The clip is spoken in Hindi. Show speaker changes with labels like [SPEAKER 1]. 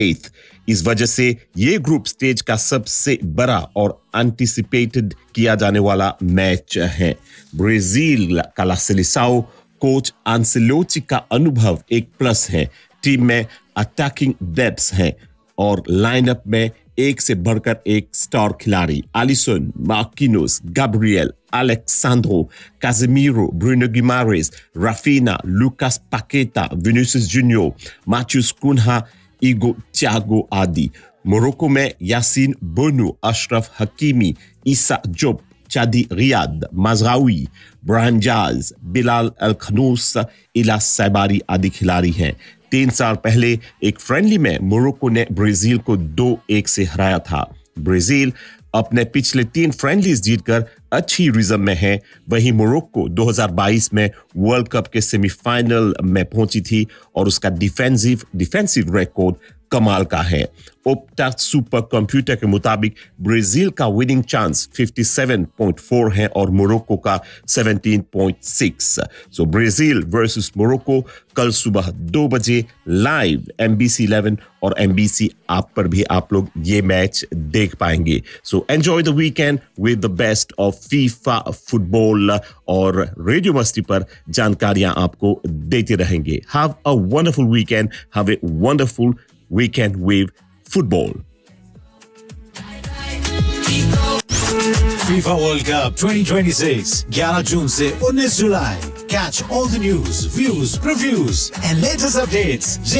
[SPEAKER 1] 8th। इस वजह से ये ग्रुप स्टेज का सबसे बड़ा और एंटिसिपेटेड किया जाने वाला मैच है। ब्राजील का ला सेलेसाओ कोच आंसेलोटी का अनुभव एक प्लस है। टीम में अटैकिंग डेप्थ है और लाइनअप में एक से बढ़कर एक स्टार खिलाड़ी आलिसन, मार्किनोस, Gabriel, अलेक्सांड्रो, काजेमीरो, Bruno गिमारेस, Raphinha, Lucas पाकेटा, Vinicius junior, माथ्यूस Cunha, इगो थियागो आदि। मोरक्को में यासीन बोनो, अशरफ हकीमी, ईसा जोब, चादी रियाद, मजरावी, ब्रायन जाज, बिलाल अल खनूस, इलास सैबारी आदि खिलाड़ी हैं। 3 साल पहले एक फ्रेंडली में मोरक्को ने ब्राजील को 2-1 से हराया था। ब्राजील अपने पिछले 3 फ्रेंडलीज जीतकर अच्छी रिज़म में है। वहीं मोरक्को 2022 में वर्ल्ड कप के सेमीफाइनल में पहुंची थी और उसका डिफेंसिव रिकॉर्ड कमाल का है। ओप्टा सुपर कंप्यूटर के मुताबिक ब्राजील का विनिंग चांस 57.4 है और मोरक्को का 17.6। सो ब्राजील वर्सेस मोरक्को कल सुबह 2 बजे लाइव MBC 11 और MBC ऐप पर भी आप लोग ये मैच देख पाएंगे। So enjoy the weekend with the best of FIFA football और रेडियो मस्ती पर जानकारियां आपको देते रहेंगे। Have a wonderful weekend, have a wonderful weekend with football.
[SPEAKER 2] FIFA World Cup 2026 11 जून से 19 जुलाई। Catch all the news, views, previews and latest updates